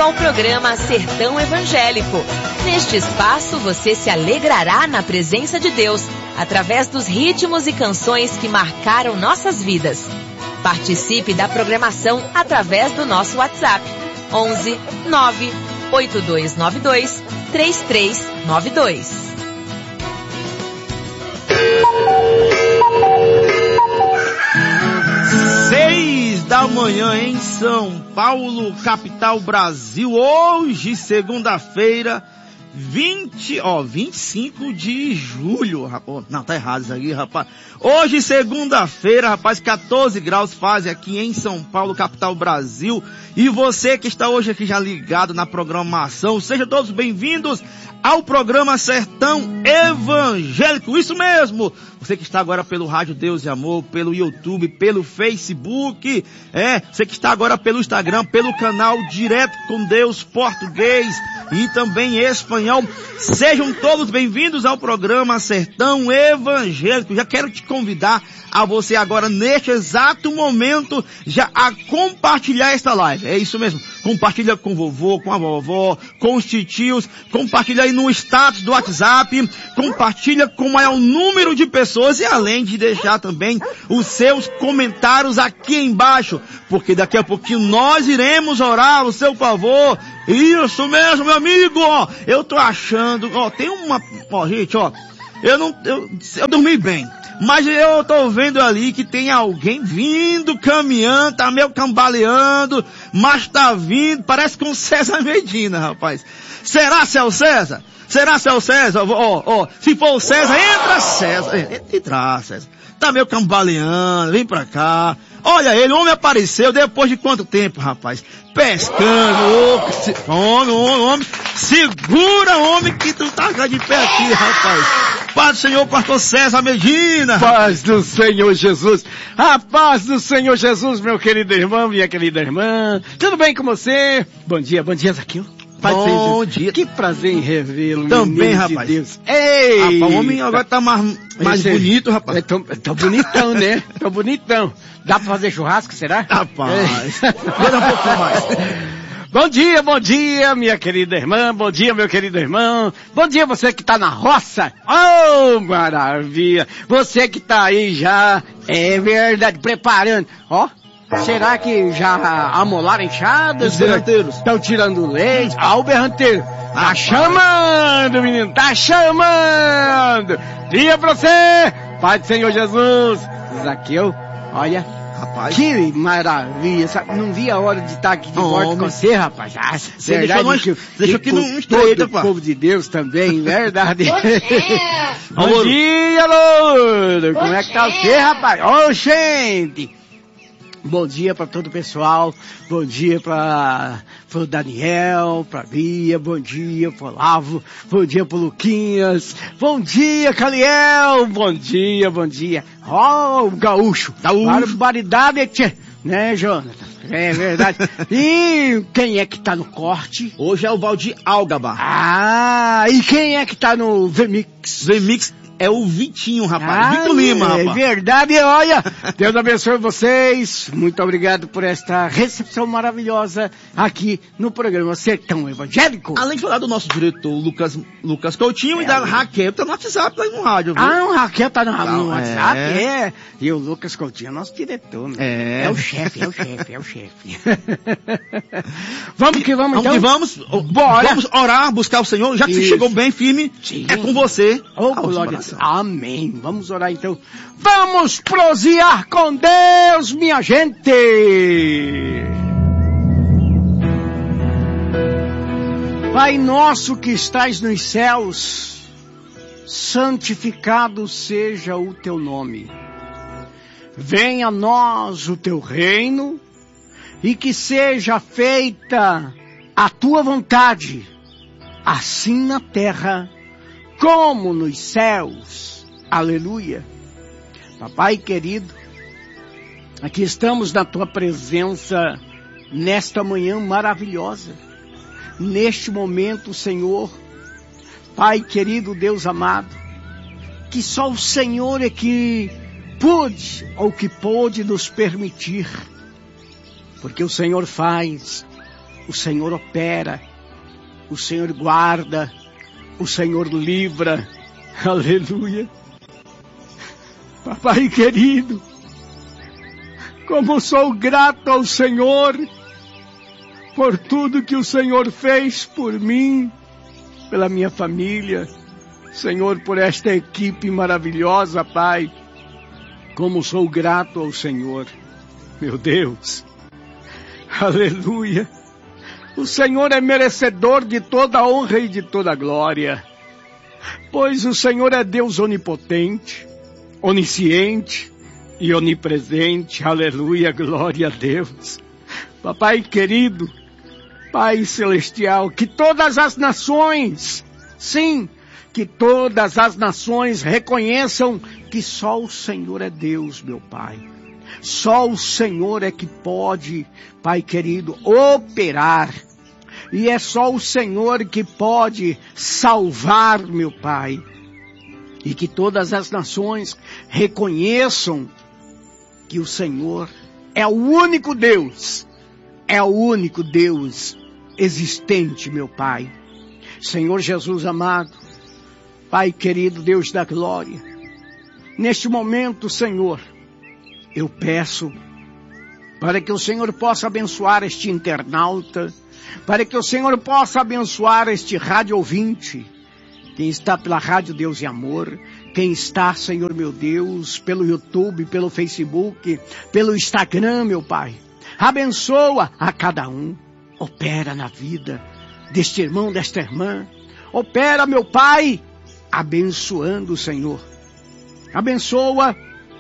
ao programa Sertão Evangélico. Neste espaço você se alegrará na presença de Deus, através dos ritmos e canções que marcaram nossas vidas. Participe da programação através do nosso WhatsApp, 11 9 8292 3392. Da manhã em São Paulo, capital Brasil, hoje, segunda-feira, 25 de julho, rapaz. Não, tá errado isso aqui, rapaz. Hoje, segunda-feira, rapaz, 14 graus fazem aqui em São Paulo, capital Brasil. E você que está hoje aqui já ligado na programação, sejam todos bem-vindos ao programa Sertão Evangélico. Isso mesmo! Você que está agora pelo Rádio Deus e Amor, pelo YouTube, pelo Facebook, você que está agora pelo Instagram, pelo canal Direto com Deus Português e também espanhol. Sejam todos bem-vindos ao programa Sertão Evangélico. Já quero te convidar a você agora, neste exato momento, já a compartilhar esta live. É isso mesmo. Compartilha com o vovô, com a vovó, com os titios, compartilha aí no status do WhatsApp, compartilha com o maior número de pessoas e além de deixar também os seus comentários aqui embaixo, porque daqui a pouquinho nós iremos orar ao seu favor. Isso mesmo, meu amigo, eu tô achando, tem uma, gente, eu dormi bem. Mas eu tô vendo ali que tem alguém vindo, caminhando, tá meio cambaleando, mas tá vindo, parece com César Medina, rapaz. Será Céu César? Será Céu César? Se for o César, entra César. Entra César. Tá meio cambaleando, vem pra cá. Olha ele, o homem apareceu depois de quanto tempo, rapaz? Pescando, homem, segura homem que tu tá de pé aqui, rapaz. Paz do Senhor, pastor César Medina. Paz do Senhor Jesus. A paz do Senhor Jesus, meu querido irmão, minha querida irmã. Tudo bem com você? Bom dia, Zaqueu. Bom dia. Que prazer em revê-lo. Também, rapaz. De Deus. Ei! Rapaz, o homem agora tá mais bonito, rapaz. Tô bonitão, né? Tô bonitão. Dá pra fazer churrasco, será? Rapaz. Espera um pouquinho mais. Bom dia, minha querida irmã. Bom dia, meu querido irmão. Bom dia, você que tá na roça. Oh, maravilha. Você que tá aí já, é verdade, preparando. Será que já amolaram enxadas? Os berranteiros. Estão tirando leite? O berranteiro. Tá chamando, menino. Tá chamando. Dia pra você. Pai do Senhor Jesus. Zaqueu, olha. Rapaz. Que maravilha. Sabe? Não vi a hora de estar aqui de volta com você, rapaz. Você deixou aqui num estreito, pá. O povo de Deus também, verdade. Bom dia, Louro. Como é que tá você, rapaz? Gente. Bom dia para todo o pessoal, bom dia para o Daniel, para Bia, bom dia para o Olavo, bom dia para o Luquinhas, bom dia Caliel, bom dia. O gaúcho, barbaridade, né, Jonathan? É verdade. E quem é que tá no corte? Hoje é o Valdir Algaba. E quem é que tá no VMix? VMix é o Vitinho, rapaz. Vitor Lima, rapaz. É verdade, olha. Deus abençoe vocês. Muito obrigado por esta recepção maravilhosa aqui no programa Sertão Evangélico. Além de falar do nosso diretor Lucas Coutinho e da Raquel, tá no WhatsApp lá no rádio, viu? O Raquel tá no WhatsApp, E o Lucas Coutinho é nosso diretor, né? É o chefe. Vamos que vamos, então. Vamos, bora. Vamos orar, buscar o Senhor, já que você chegou bem firme. Sim. É com você. Glória. Amém. Vamos orar então. Vamos prosear com Deus, minha gente. Pai nosso que estais nos céus, santificado seja o teu nome. Venha a nós o teu reino e que seja feita a tua vontade, assim na terra como nos céus. Aleluia. Papai querido, aqui estamos na tua presença nesta manhã maravilhosa. Neste momento, Senhor, Pai querido, Deus amado, que só o Senhor é que pôde ou que pôde nos permitir, porque o Senhor faz o Senhor opera, o Senhor guarda, o Senhor livra. Aleluia. Papai querido, como sou grato ao Senhor por tudo que o Senhor fez por mim, pela minha família, Senhor, por esta equipe maravilhosa, Pai. Como sou grato ao Senhor, meu Deus. Aleluia. O Senhor é merecedor de toda a honra e de toda a glória, pois o Senhor é Deus onipotente, onisciente e onipresente. Aleluia, glória a Deus. Papai querido, Pai celestial, que todas as nações, sim, que todas as nações reconheçam que só o Senhor é Deus, meu Pai. Só o Senhor é que pode, Pai querido, operar. E é só o Senhor que pode salvar, meu Pai. E que todas as nações reconheçam que o Senhor é o único Deus. É o único Deus existente, meu Pai. Senhor Jesus amado, Pai querido, Deus da glória, neste momento, Senhor, eu peço para que o Senhor possa abençoar este internauta, para que o Senhor possa abençoar este rádio ouvinte, quem está pela Rádio Deus e Amor, quem está, Senhor meu Deus, pelo YouTube, pelo Facebook, pelo Instagram, meu Pai. Abençoa a cada um, opera na vida deste irmão, desta irmã, opera, meu Pai, abençoando o Senhor. Abençoa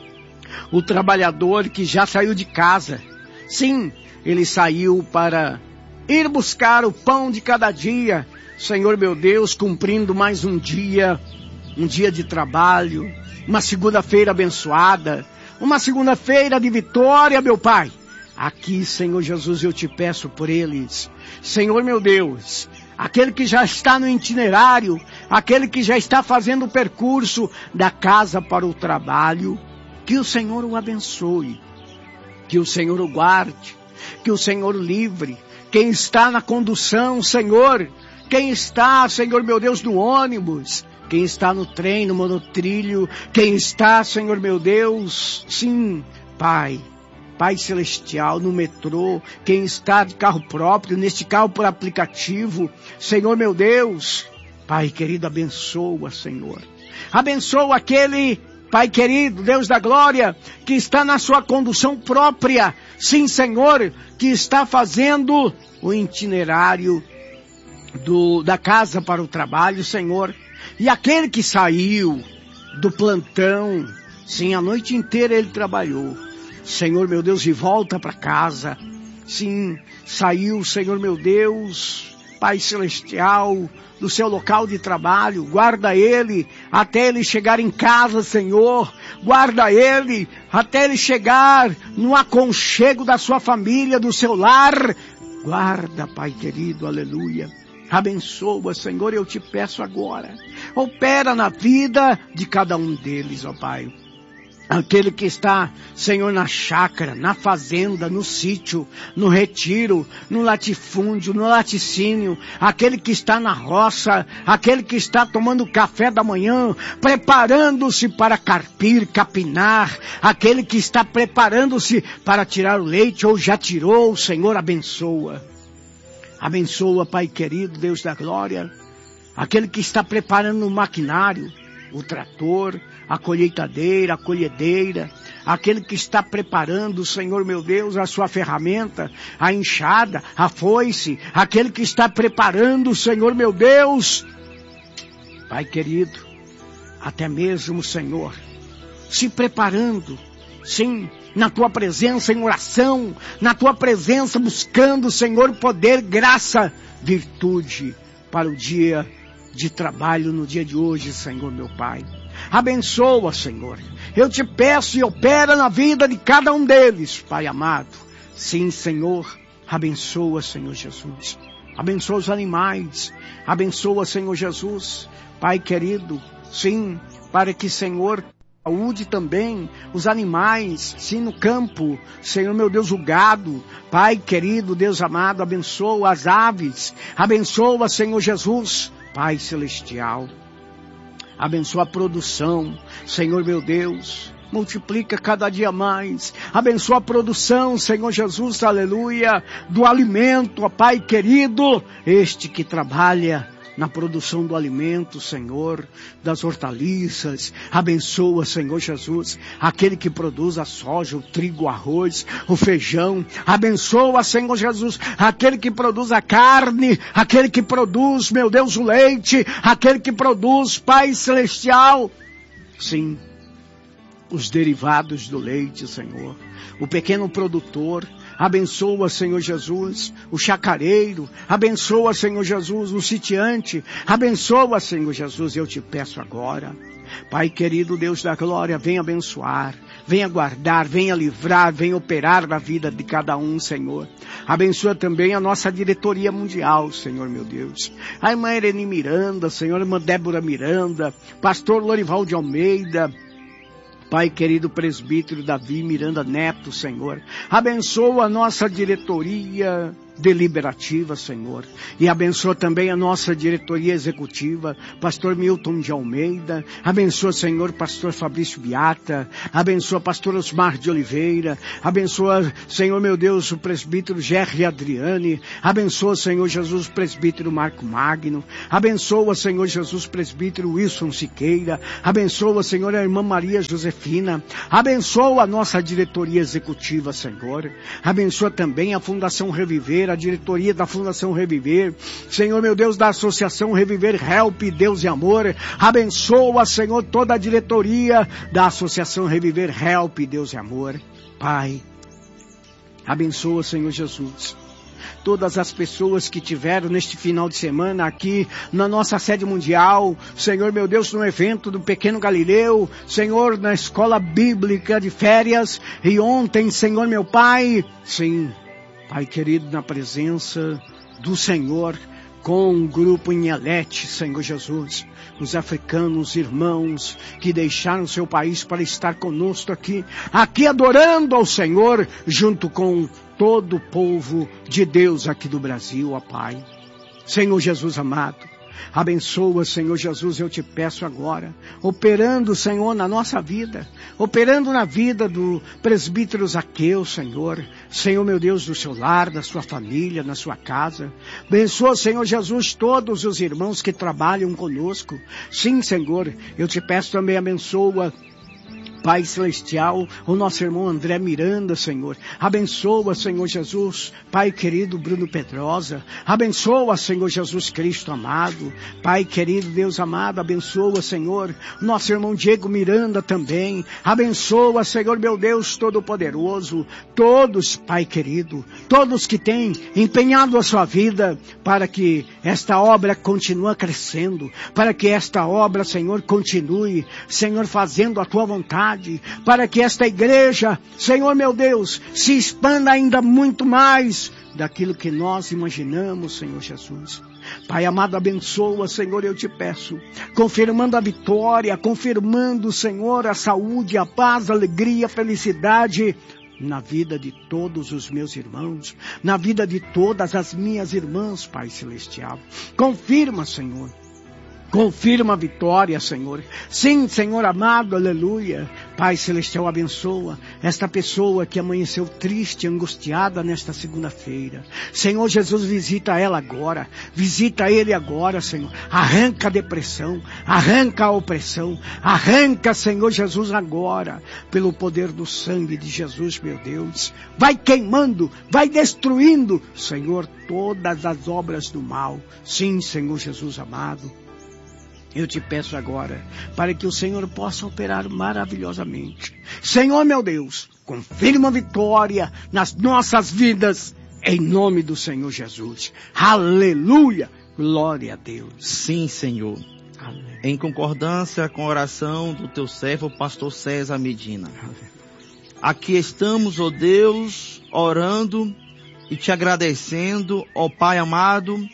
o trabalhador que já saiu de casa. Sim, ele saiu para ir buscar o pão de cada dia. Senhor meu Deus, cumprindo mais um dia de trabalho, uma segunda-feira abençoada, uma segunda-feira de vitória, meu Pai. Aqui, Senhor Jesus, eu te peço por eles. Senhor meu Deus, aquele que já está no itinerário, aquele que já está fazendo o percurso da casa para o trabalho, que o Senhor o abençoe, que o Senhor o guarde, que o Senhor o livre. Quem está na condução, Senhor, quem está, Senhor meu Deus, no ônibus, quem está no trem, no monotrilho, quem está, Senhor meu Deus, sim, Pai celestial, no metrô, quem está de carro próprio, neste carro por aplicativo, Senhor meu Deus, Pai querido, abençoa, Senhor. Abençoa aquele, Pai querido, Deus da glória, que está na sua condução própria, sim, Senhor, que está fazendo o itinerário da casa para o trabalho, Senhor. E aquele que saiu do plantão, sim, a noite inteira ele trabalhou, Senhor meu Deus, e volta para casa. Sim, saiu, Senhor meu Deus, Pai celestial, do seu local de trabalho. Guarda ele até ele chegar em casa, Senhor. Guarda ele até ele chegar no aconchego da sua família, do seu lar. Guarda, Pai querido, aleluia. Abençoa, Senhor, eu te peço agora. Opera na vida de cada um deles, ó Pai. Aquele que está, Senhor, na chácara, na fazenda, no sítio, no retiro, no latifúndio, no laticínio, aquele que está na roça, aquele que está tomando café da manhã, preparando-se para carpir, capinar, aquele que está preparando-se para tirar o leite ou já tirou, Senhor, abençoa. Abençoa, Pai querido, Deus da glória, aquele que está preparando o maquinário, o trator, a colheitadeira, a colhedeira, aquele que está preparando, Senhor meu Deus, a sua ferramenta, a enxada, a foice, aquele que está preparando, Senhor meu Deus, Pai querido, até mesmo, Senhor, se preparando, sim, na tua presença em oração, na tua presença buscando, Senhor, poder, graça, virtude para o dia de trabalho no dia de hoje, Senhor meu Pai. Abençoa, Senhor. Eu te peço e opera na vida de cada um deles, Pai amado. Sim, Senhor. Abençoa, Senhor Jesus. Abençoa os animais. Abençoa, Senhor Jesus. Pai querido, sim, para que, Senhor, saúde também, os animais, sim, no campo, Senhor meu Deus, o gado, Pai querido, Deus amado, abençoa as aves, abençoa, Senhor Jesus, Pai celestial, abençoa a produção, Senhor meu Deus, multiplica cada dia mais, abençoa a produção, Senhor Jesus, aleluia, do alimento, ó Pai querido, este que trabalha na produção do alimento, Senhor, das hortaliças, abençoa, Senhor Jesus, aquele que produz a soja, o trigo, o arroz, o feijão, abençoa, Senhor Jesus, aquele que produz a carne, aquele que produz, meu Deus, o leite, aquele que produz, Pai Celestial, sim, os derivados do leite, Senhor, o pequeno produtor, abençoa, Senhor Jesus, o chacareiro, abençoa, Senhor Jesus, o sitiante, abençoa, Senhor Jesus, eu te peço agora. Pai querido, Deus da glória, venha abençoar, venha guardar, venha livrar, venha operar na vida de cada um, Senhor. Abençoa também a nossa diretoria mundial, Senhor meu Deus. A irmã Irene Miranda, Senhor, a irmã Débora Miranda, pastor Lorival de Almeida, Pai querido presbítero Davi Miranda Neto, Senhor, abençoa a nossa diretoria deliberativa, Senhor, e abençoa também a nossa diretoria executiva, pastor Milton de Almeida, abençoa, Senhor, pastor Fabrício Beata, abençoa pastor Osmar de Oliveira, abençoa, Senhor meu Deus, o presbítero Gerry Adriane, abençoa, Senhor Jesus, o presbítero Marco Magno, abençoa, Senhor Jesus, o presbítero Wilson Siqueira, abençoa, Senhor, a irmã Maria Josefina, abençoa a nossa diretoria executiva, Senhor, abençoa também a Fundação Reviver, a diretoria da Fundação Reviver, Senhor meu Deus, da Associação Reviver Help, Deus e Amor, abençoa, Senhor, toda a diretoria da Associação Reviver Help, Deus e Amor, Pai, abençoa, Senhor Jesus, todas as pessoas que tiveram neste final de semana aqui na nossa sede mundial, Senhor meu Deus, no evento do Pequeno Galileu, Senhor, na escola bíblica de férias, e ontem, Senhor meu Pai, sim, Pai querido, na presença do Senhor, com um grupo em Elete, Senhor Jesus, os africanos, irmãos, que deixaram seu país para estar conosco aqui adorando ao Senhor, junto com todo o povo de Deus aqui do Brasil, ó Pai. Senhor Jesus amado, abençoa, Senhor Jesus, eu te peço agora, operando, Senhor, na nossa vida, operando na vida do presbítero Zaqueu, Senhor, Senhor meu Deus, do seu lar, da sua família, na sua casa. Abençoa, Senhor Jesus, todos os irmãos que trabalham conosco. Sim, Senhor, eu te peço também, abençoa, Pai Celestial, o nosso irmão André Miranda, Senhor. Abençoa, Senhor Jesus, Pai querido Bruno Pedrosa. Abençoa, Senhor Jesus Cristo amado. Pai querido Deus amado, abençoa, Senhor, nosso irmão Diego Miranda também. Abençoa, Senhor meu Deus Todo-Poderoso. Todos, Pai querido, todos que têm empenhado a sua vida para que esta obra continue crescendo, para que esta obra, Senhor, continue, Senhor, fazendo a tua vontade, para que esta igreja, Senhor meu Deus, se expanda ainda muito mais daquilo que nós imaginamos, Senhor Jesus. Pai amado, abençoa, Senhor, eu te peço, confirmando a vitória, confirmando, Senhor, a saúde, a paz, a alegria, a felicidade na vida de todos os meus irmãos, na vida de todas as minhas irmãs, Pai Celestial. Confirma, Senhor. Confirma a vitória, Senhor. Sim, Senhor amado, aleluia. Pai Celestial, abençoa esta pessoa que amanheceu triste, angustiada nesta segunda-feira. Senhor Jesus, visita ela agora. Visita ele agora, Senhor. Arranca a depressão, arranca a opressão. Arranca, Senhor Jesus, agora. Pelo poder do sangue de Jesus, meu Deus. Vai queimando, vai destruindo, Senhor, todas as obras do mal. Sim, Senhor Jesus amado. Eu te peço agora, para que o Senhor possa operar maravilhosamente. Senhor meu Deus, confirma a vitória nas nossas vidas, em nome do Senhor Jesus. Aleluia! Glória a Deus. Sim, Senhor. Amém. Em concordância com a oração do teu servo, pastor César Medina. Amém. Aqui estamos, ó Deus, orando e te agradecendo, ó Pai amado,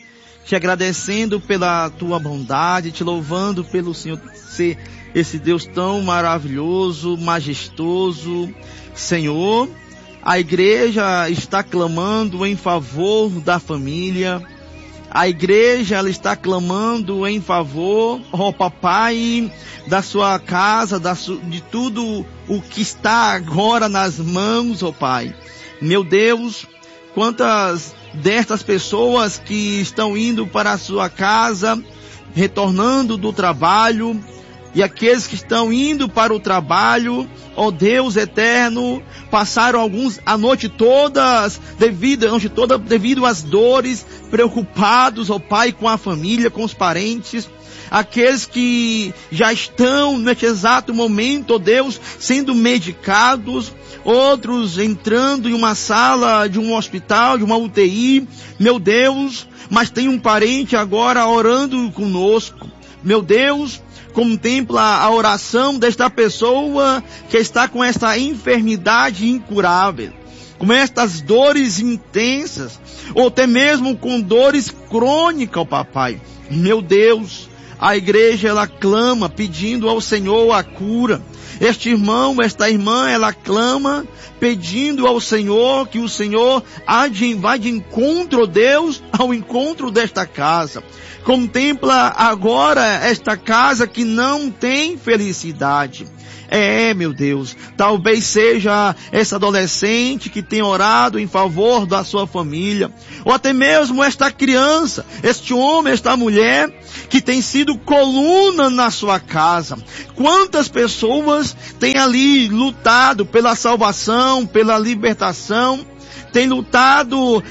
te agradecendo pela tua bondade, te louvando pelo Senhor ser esse Deus tão maravilhoso, majestoso. Senhor, a igreja está clamando em favor da família. A igreja, ela está clamando em favor, ó papai, da sua casa, de tudo o que está agora nas mãos, ó pai. Meu Deus, quantas destas pessoas que estão indo para a sua casa, retornando do trabalho, e aqueles que estão indo para o trabalho, ó Deus eterno, passaram alguns a noite toda devido às dores, preocupados, ó Pai, com a família, com os parentes. Aqueles que já estão neste exato momento, ó Deus, sendo medicados, outros entrando em uma sala de um hospital, de uma UTI, meu Deus, mas tem um parente agora orando conosco. Meu Deus, contempla a oração desta pessoa que está com esta enfermidade incurável, com estas dores intensas, ou até mesmo com dores crônicas, ó papai. Meu Deus, a igreja, ela clama pedindo ao Senhor a cura. Este irmão, esta irmã, ela clama pedindo ao Senhor que o Senhor vá de encontro, Deus, ao encontro desta casa. Contempla agora esta casa que não tem felicidade. Meu Deus, talvez seja essa adolescente que tem orado em favor da sua família, ou até mesmo esta criança, este homem, esta mulher, que tem sido coluna na sua casa. Quantas pessoas têm ali lutado pela salvação, pela libertação, tem lutado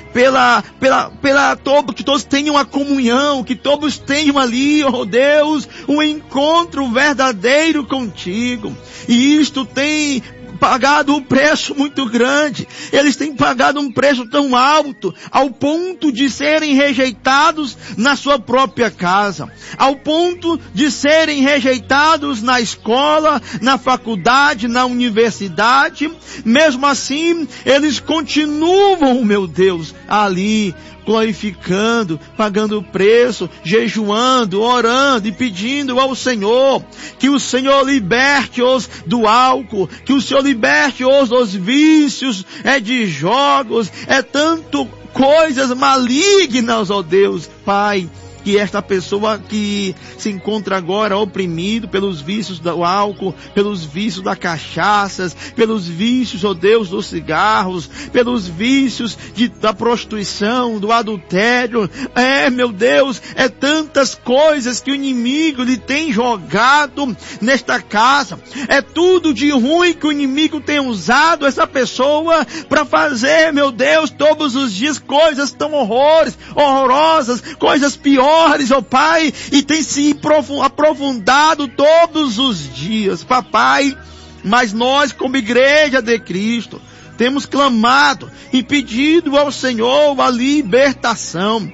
que todos tenham a comunhão, que todos tenham ali, oh Deus, um encontro verdadeiro contigo. E isto tem pagado um preço muito grande. Eles têm pagado um preço tão alto, ao ponto de serem rejeitados na sua própria casa, ao ponto de serem rejeitados na escola, na faculdade, na universidade. Mesmo assim, eles continuam, meu Deus, ali, glorificando, pagando o preço, jejuando, orando e pedindo ao Senhor que o Senhor liberte-os do álcool, que o Senhor liberte-os dos vícios, de jogos, tanto coisas malignas, ó Deus, Pai. Que esta pessoa que se encontra agora oprimido pelos vícios do álcool, pelos vícios da cachaça, pelos vícios, ó Deus, dos cigarros, pelos vícios da prostituição, do adultério, meu Deus, tantas coisas que o inimigo lhe tem jogado nesta casa, tudo de ruim que o inimigo tem usado essa pessoa para fazer, meu Deus, todos os dias coisas tão horrorosas, coisas piores, ó Pai, e tem se aprofundado todos os dias, papai. Mas nós, como igreja de Cristo, temos clamado e pedido ao Senhor a libertação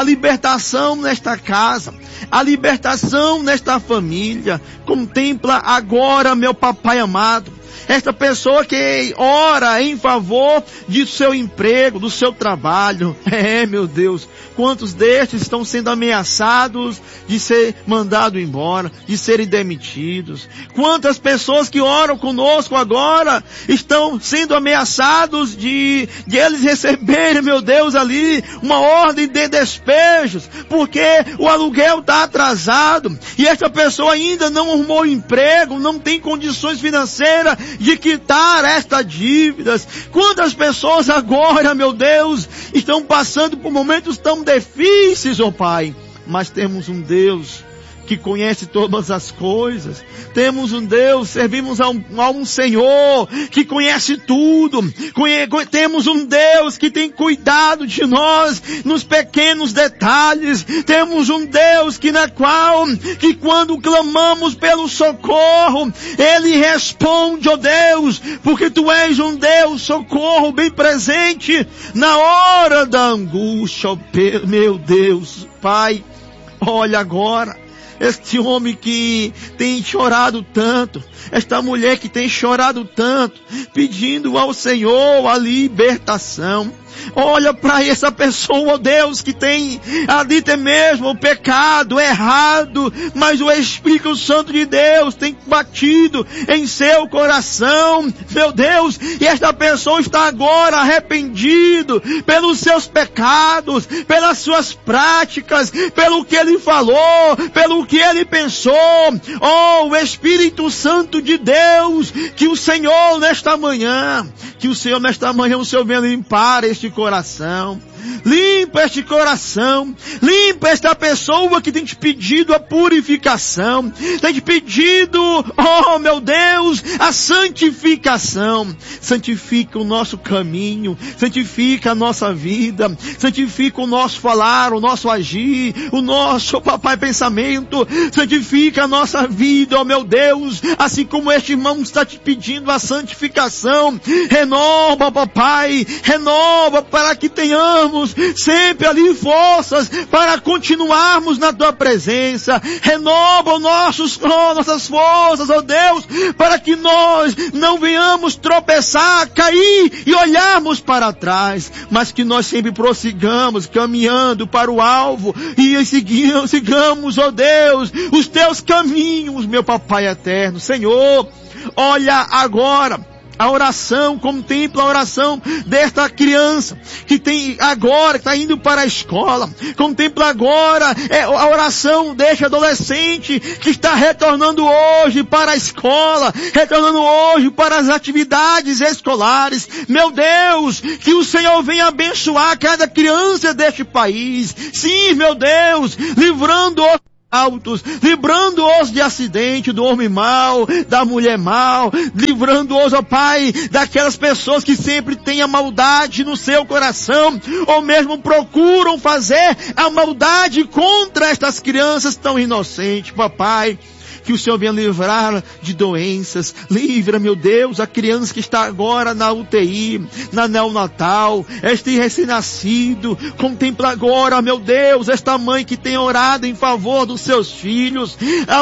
nesta casa, a libertação nesta família. Contempla agora, meu papai amado, esta pessoa que ora em favor de seu emprego, do seu trabalho. Meu Deus, quantos destes estão sendo ameaçados de ser mandado embora, de serem demitidos. Quantas pessoas que oram conosco agora estão sendo ameaçados de eles receberem, meu Deus, ali uma ordem de despejos, porque o aluguel está atrasado e esta pessoa ainda não arrumou emprego, não tem condições financeiras de quitar estas dívidas. Quantas pessoas agora, meu Deus, estão passando por momentos tão difíceis, ó Pai. Mas temos um Deus que conhece todas as coisas. Temos um Deus, servimos a um Senhor que conhece tudo. Temos um Deus que tem cuidado de nós nos pequenos detalhes. Temos um Deus que quando clamamos pelo socorro, Ele responde, ó Deus, porque Tu és um Deus socorro bem presente na hora da angústia, meu Deus, Pai. Olha agora este homem que tem chorado tanto, esta mulher que tem chorado tanto, pedindo ao Senhor a libertação. Olha para essa pessoa, ó Deus, que tem ali até mesmo o pecado errado, mas o Espírito Santo de Deus tem batido em seu coração, meu Deus, e esta pessoa está agora arrependido pelos seus pecados, pelas suas práticas, pelo que ele falou, pelo que ele pensou. Oh, o Espírito Santo de Deus, que o Senhor nesta manhã, o Senhor venha limpar este coração. Limpa este coração, limpa esta pessoa que tem te pedido a purificação, tem te pedido, oh meu Deus, a santificação. Santifica o nosso caminho, santifica a nossa vida, santifica o nosso falar, o nosso agir, o nosso, papai, pensamento, santifica a nossa vida, oh meu Deus, assim como este irmão está te pedindo a santificação. Renova, papai, renova para que tenhamos sempre ali forças para continuarmos na tua presença. Renova nossas forças, ó Deus, para que nós não venhamos tropeçar, cair e olharmos para trás, mas que nós sempre prossigamos caminhando para o alvo e sigamos, ó Deus, os teus caminhos, meu papai eterno. Senhor, olha agora a oração, contempla a oração desta criança que tem agora, que está indo para a escola. Contempla agora a oração deste adolescente que está retornando hoje para a escola, retornando hoje para as atividades escolares. Meu Deus, que o Senhor venha abençoar cada criança deste país. Sim, meu Deus, livrando-os altos, livrando-os de acidente, do homem mau, da mulher mau, livrando-os, ó Pai, daquelas pessoas que sempre têm a maldade no seu coração, ou mesmo procuram fazer a maldade contra estas crianças tão inocentes, papai. Que o Senhor venha livrar de doenças. Livra, meu Deus, a criança que está agora na UTI, na neonatal, este recém-nascido. Contempla agora, meu Deus, esta mãe que tem orado em favor dos seus filhos.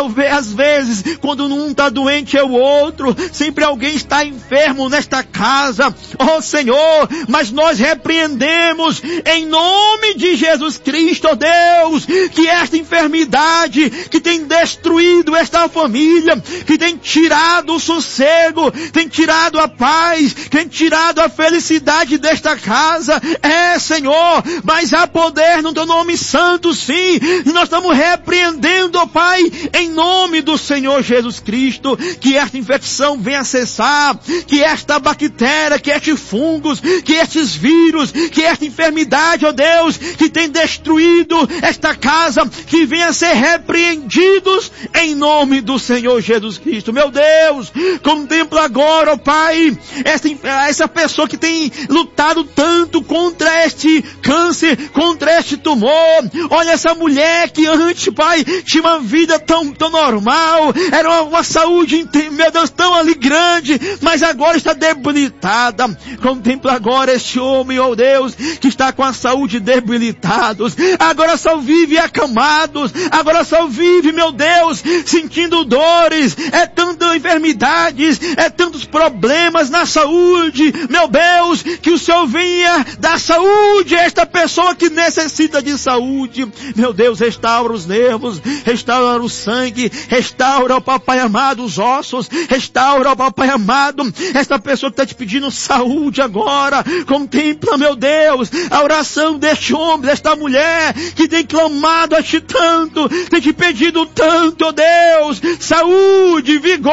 Às vezes, quando um está doente é o outro. Sempre alguém está enfermo nesta casa. Oh Senhor, mas nós repreendemos em nome de Jesus Cristo, ó Deus, que esta enfermidade que tem destruído esta família, que tem tirado o sossego, tem tirado a paz, tem tirado a felicidade desta casa, Senhor, mas há poder no teu nome santo, sim, e nós estamos repreendendo, ó Pai, em nome do Senhor Jesus Cristo, que esta infecção venha cessar, que esta bactéria, que estes fungos, que estes vírus, que esta enfermidade, ó Deus, que tem destruído esta casa, que venha ser repreendidos em nome do Senhor Jesus Cristo. Meu Deus, contempla agora, ó Pai, essa pessoa que tem lutado tanto contra este câncer, contra este tumor. Olha essa mulher que antes, Pai, tinha uma vida tão normal, era uma saúde, meu Deus, tão ali grande, mas agora está debilitada. Contempla agora este homem, ó Deus, que está com a saúde debilitados, agora só vive acamados, agora só vive, meu Deus, sentindo dores, tantas enfermidades, tantos problemas na saúde. Meu Deus, que o Senhor venha dar saúde a esta pessoa que necessita de saúde. Meu Deus, restaura os nervos, restaura o sangue, restaura, ó Papai amado, os ossos, restaura, ó Papai amado, esta pessoa que está te pedindo saúde agora. Contempla, meu Deus, a oração deste homem, desta mulher que tem clamado a ti tanto, tem te pedido tanto, ó Deus, saúde, vigor,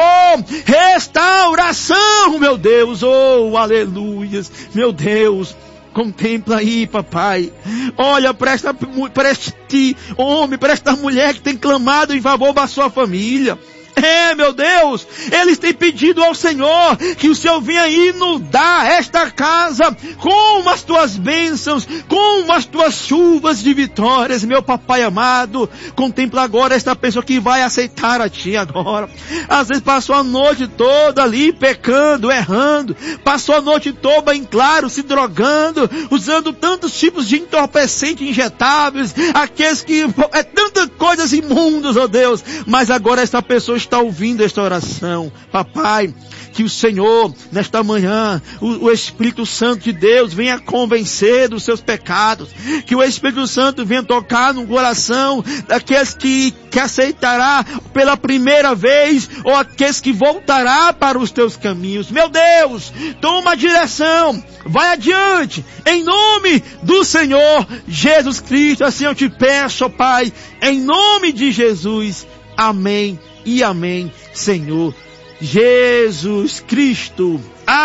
restauração, meu Deus, oh, aleluias, meu Deus. Contempla aí, papai. Olha para este homem, para esta mulher que tem clamado em favor da sua família. Meu Deus, eles têm pedido ao Senhor que o Senhor venha inundar esta casa com as tuas bênçãos, com as tuas chuvas de vitórias, meu papai amado. Contempla agora esta pessoa que vai aceitar a ti agora. Às vezes passou a noite toda ali pecando, errando, passou a noite toda em claro, se drogando, usando tantos tipos de entorpecentes injetáveis, aqueles que, tantas coisas imundas, ó Deus, mas agora esta pessoa está ouvindo esta oração. Papai, que o Senhor, nesta manhã, o Espírito Santo de Deus venha convencer dos seus pecados. Que o Espírito Santo venha tocar no coração daqueles que aceitará pela primeira vez ou aqueles que voltará para os teus caminhos. Meu Deus, toma a direção, vai adiante, em nome do Senhor Jesus Cristo. Assim eu te peço, ó Pai, em nome de Jesus. Amém e amém, Senhor Jesus Cristo.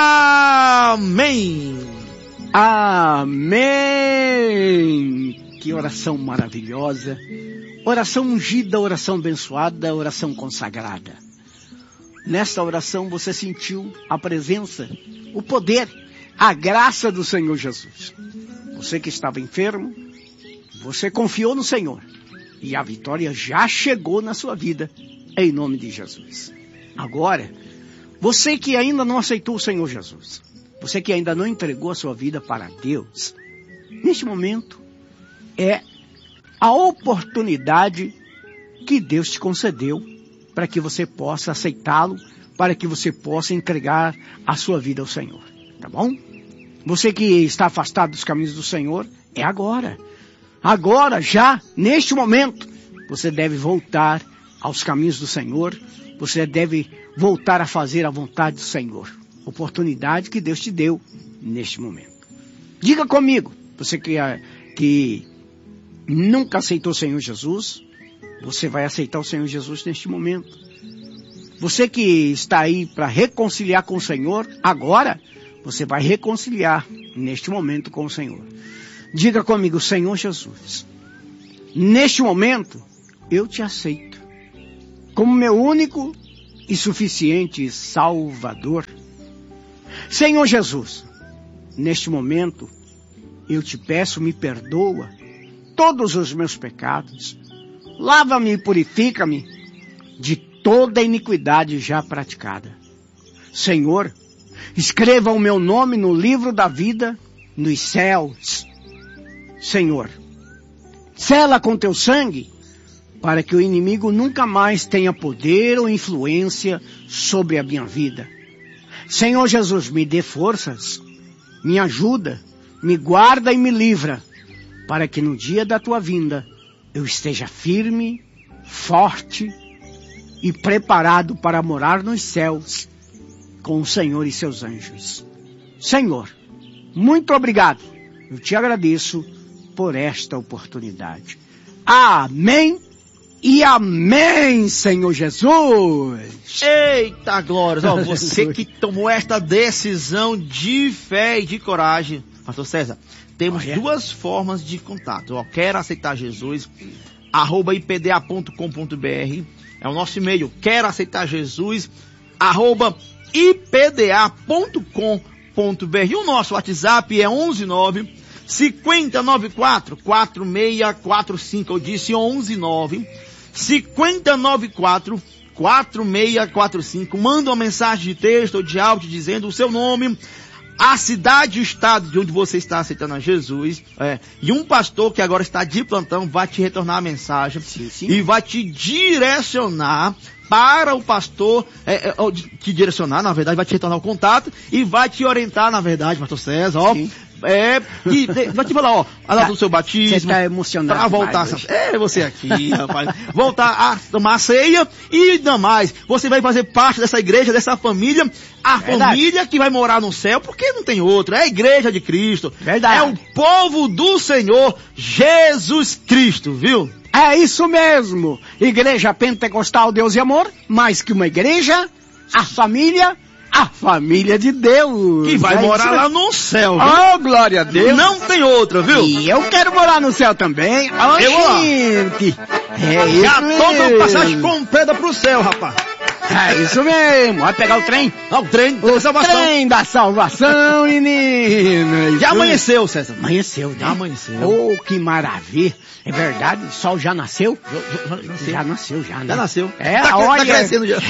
Amém. Amém. Que oração maravilhosa. Oração ungida, oração abençoada, oração consagrada. Nesta oração você sentiu a presença, o poder, a graça do Senhor Jesus. Você que estava enfermo, você confiou no Senhor. E a vitória já chegou na sua vida, em nome de Jesus. Agora, você que ainda não aceitou o Senhor Jesus, você que ainda não entregou a sua vida para Deus, neste momento é a oportunidade que Deus te concedeu para que você possa aceitá-lo, para que você possa entregar a sua vida ao Senhor, tá bom? Você que está afastado dos caminhos do Senhor, é agora. Agora, já, neste momento, você deve voltar aos caminhos do Senhor, você deve voltar a fazer a vontade do Senhor. Oportunidade que Deus te deu neste momento. Diga comigo, você que nunca aceitou o Senhor Jesus, você vai aceitar o Senhor Jesus neste momento. Você que está aí para reconciliar com o Senhor, agora, você vai reconciliar neste momento com o Senhor. Diga comigo, Senhor Jesus, neste momento, eu te aceito como meu único e suficiente Salvador. Senhor Jesus, neste momento, eu te peço, me perdoa todos os meus pecados. Lava-me e purifica-me de toda a iniquidade já praticada. Senhor, escreva o meu nome no livro da vida nos céus. Senhor, sela com teu sangue para que o inimigo nunca mais tenha poder ou influência sobre a minha vida. Senhor Jesus, me dê forças, me ajuda, me guarda e me livra, para que no dia da tua vinda eu esteja firme, forte e preparado para morar nos céus com o Senhor e seus anjos. Senhor, muito obrigado. Eu te agradeço por esta oportunidade. Amém e amém, Senhor Jesus. Eita glória, ó, você que tomou esta decisão de fé e de coragem, Pastor César, temos duas formas de contato. Ó, quer aceitar Jesus, @ipda.com.br, é o nosso e-mail, quer aceitar Jesus, @ipda.com.br, e o nosso WhatsApp é 119-5094-4645, eu disse 119-5094-4645, manda uma mensagem de texto ou de áudio dizendo o seu nome, a cidade e o estado de onde você está aceitando a Jesus, e um pastor que agora está de plantão vai te retornar a mensagem, sim. E vai te direcionar para o pastor, te direcionar, na verdade, vai te retornar o contato e vai te orientar, na verdade, Pastor César, ó. Sim. E vai te falar, ó, a data do seu batismo. Você está emocionado. Pra voltar, você aqui, rapaz. Voltar a tomar a ceia e ainda mais. Você vai fazer parte dessa igreja, dessa família, família que vai morar no céu, porque não tem outra. É a igreja de Cristo. Verdade. É o povo do Senhor Jesus Cristo, viu? É isso mesmo. Igreja Pentecostal Deus e Amor, mais que uma igreja, a família de Deus. Que vai morar lá no céu, viu? Oh, glória a Deus. Não tem outra, viu? E eu quero morar no céu também. Oh, gente. É isso já toma passagem comprada pro céu, rapaz. É isso mesmo. Vai pegar o trem. O trem da salvação. Trem da salvação, menino. Já amanheceu, César. Amanheceu, né? Já amanheceu. Oh, que maravilha. É verdade, o sol já nasceu? Já nasceu, né? Já nasceu. Tá crescendo já.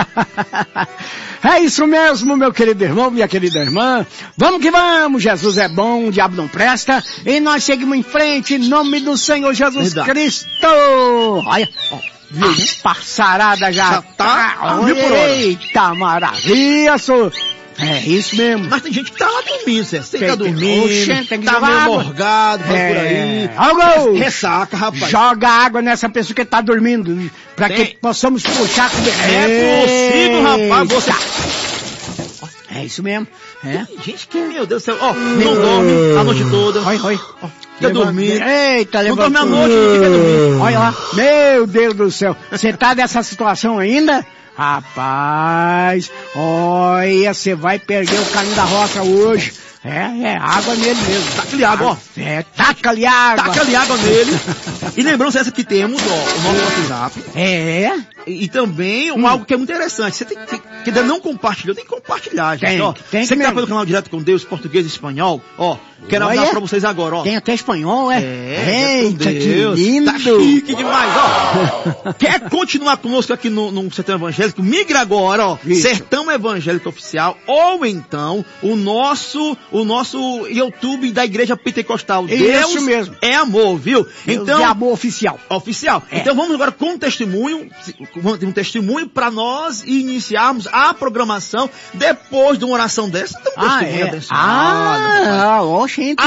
É isso mesmo, meu querido irmão, minha querida irmã. Vamos que vamos, Jesus é bom, o diabo não presta. E nós seguimos em frente, em nome do Senhor Jesus Cristo. Olha, Viu? Passarada já tá 1000 por hora. Eita, maravilha, senhor. É isso mesmo. Mas tem gente que tá lá dormindo, César. Você tá dormindo, tem que tá jogar meio água. morgado, vai por aí. Algo! Ressaca, rapaz. Joga água nessa pessoa que tá dormindo, pra que possamos puxar com É possível, rapaz, você... É isso mesmo. É. Tem gente que, meu Deus do céu, ó, não dorme a noite toda. Oi. Fica dormindo. Eita, não levantou. dorme a noite e fica dormindo. Olha lá. Meu Deus do céu. Você tá nessa situação ainda? Rapaz, olha, você vai perder o caminho da roça hoje. É água nele mesmo. Taca-lhe água, ó. Taca-lhe água. Taca-lhe água nele. E lembrando essa que temos, ó, o nosso WhatsApp. E também algo que é muito interessante. Você tem que ainda não compartilhou, tem que compartilhar, gente. Tem você que tá pelo canal Direto com Deus, português e espanhol, ó. Quero avisar pra vocês agora, ó. Tem até espanhol, é? Eita, que lindo. Tá chique demais, ó. Quer continuar conosco aqui no Sertão Evangélico? Migra agora, ó. Isso. Sertão Evangélico Oficial, ou então o nosso YouTube da Igreja Pentecostal. Deus Isso mesmo. É amor, viu? Deus é amor oficial. Então vamos agora com um testemunho para nós iniciarmos a programação depois de uma oração dessa. Então, testemunho abençoado. Oxente.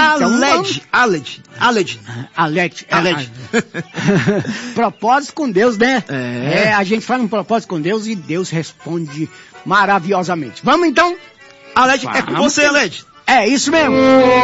Aled. Propósito com Deus, né? A gente faz um propósito com Deus e Deus responde maravilhosamente. Vamos então? Aled, é com você, Aled. É isso mesmo.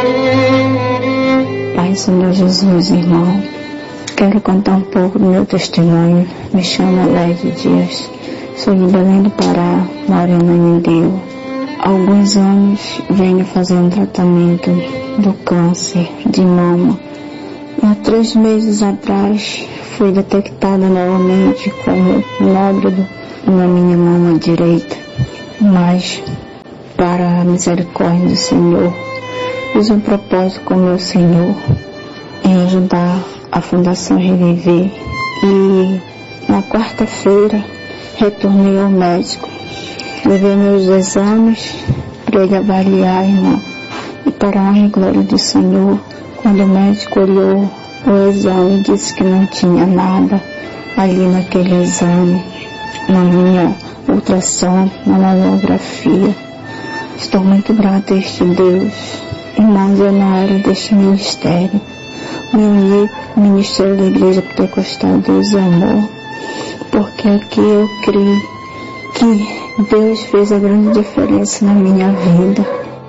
Pai, Senhor Jesus, irmão, quero contar um pouco do meu testemunho. Me chamo Aled Dias, sou de Belém do Pará, moro em Ananindeua. Há alguns anos venho fazendo tratamento do câncer de mama. E há 3 meses atrás fui detectada novamente como nódulo na minha mama direita. Mas, para a misericórdia do Senhor, fiz um propósito com o meu Senhor em ajudar a Fundação Reviver. E na quarta-feira retornei ao médico. Levei meus exames para ele avaliar, irmão. E para a honra e glória do Senhor, quando o médico olhou o exame, disse que não tinha nada ali naquele exame, na minha ultrassom, na mamografia. Estou muito grata a este Deus. Irmãos, eu não era deste ministério. Me uni ao ministério da Igreja Pentecostal Deus é Amor, porque aqui eu creio que Deus fez a grande diferença na minha vida.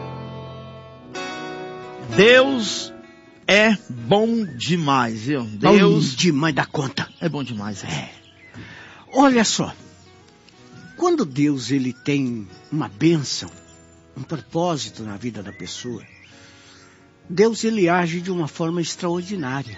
Deus é bom demais, viu? Deus bom demais da conta. É bom demais. Olha só, quando Deus ele tem uma bênção, um propósito na vida da pessoa, Deus ele age de uma forma extraordinária.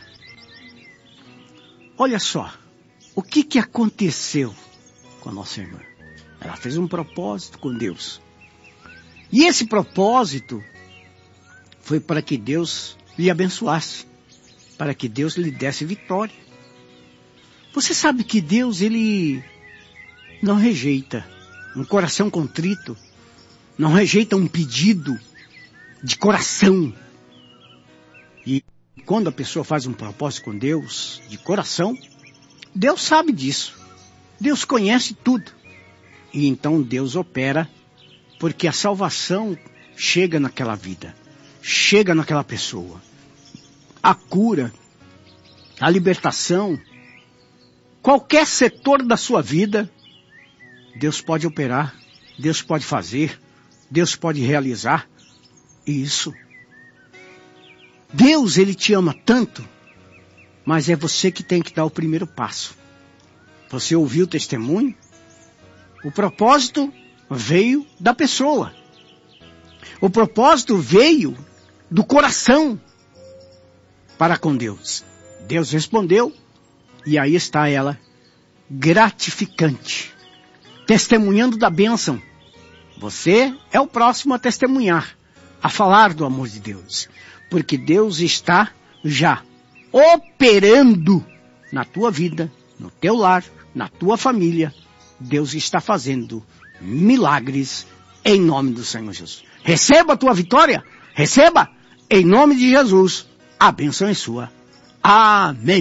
Olha só, o que aconteceu com a nossa irmã? Ela fez um propósito com Deus. E esse propósito foi para que Deus lhe abençoasse, para que Deus lhe desse vitória. Você sabe que Deus, ele não rejeita um coração contrito, não rejeita um pedido de coração. E quando a pessoa faz um propósito com Deus, de coração, Deus sabe disso. Deus conhece tudo. E então Deus opera, porque a salvação chega naquela vida, chega naquela pessoa. A cura, a libertação, qualquer setor da sua vida, Deus pode operar, Deus pode fazer, Deus pode realizar isso. Deus, ele te ama tanto, mas é você que tem que dar o primeiro passo. Você ouviu o testemunho? O propósito veio da pessoa. O propósito veio do coração para com Deus. Deus respondeu e aí está ela, gratificante, testemunhando da bênção. Você é o próximo a testemunhar, a falar do amor de Deus, porque Deus está já operando na tua vida, no teu lar, na tua família. Deus está fazendo milagres em nome do Senhor Jesus. Receba a tua vitória, receba em nome de Jesus. A bênção é sua. Amém.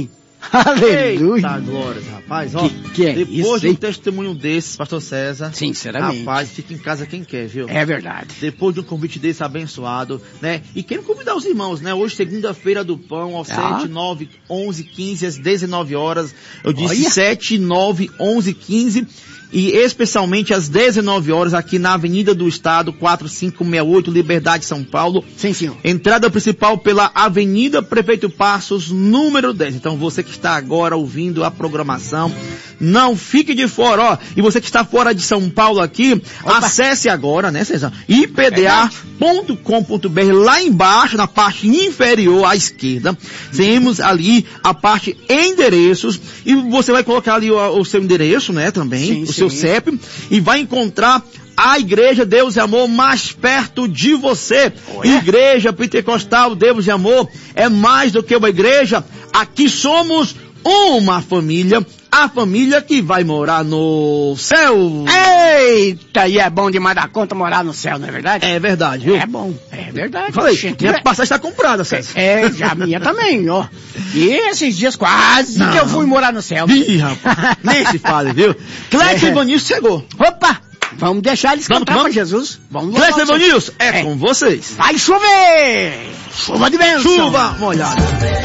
Aleluia. Eita, glórias, rapaz. Ó, que é depois isso, de um hein? testemunho desses, pastor César. Sinceramente. Rapaz, fica em casa quem quer, viu? É verdade. Depois de um convite desse abençoado, né? E quero convidar os irmãos, né? Hoje, segunda-feira do pão, aos 7, 9, 11, 15, às 19 horas. Eu disse 7, 9, 11, 15. E especialmente às 19 horas aqui na Avenida do Estado, 4568, Liberdade, São Paulo. Sim, senhor. Entrada principal pela Avenida Prefeito Passos, número 10. Então você que está agora ouvindo a programação, não fique de fora, ó. E você que está fora de São Paulo aqui, acesse agora, né, César? ipda.com.br, lá embaixo, na parte inferior à esquerda, temos ali a parte endereços, e você vai colocar ali o seu endereço, né, também, seu CEP, e vai encontrar a Igreja Deus e Amor mais perto de você. Igreja Pentecostal Deus e Amor é mais do que uma igreja. Aqui somos uma família, a família que vai morar no céu. Eita, e é bom demais da conta morar no céu, não é verdade? É verdade, viu? É bom, é verdade. Falei, minha passagem está comprada, César. Já a minha também, ó. E esses dias quase que eu fui morar no céu. Ih, rapaz, nem se fale, viu? Cleiton e Vanilson chegou. Opa! Vamos deixar eles cantar pra Jesus. Vamos lá. Cleiton e Vanilson, é com vocês. Vai chover! Chuva de bênção! Chuva molhada.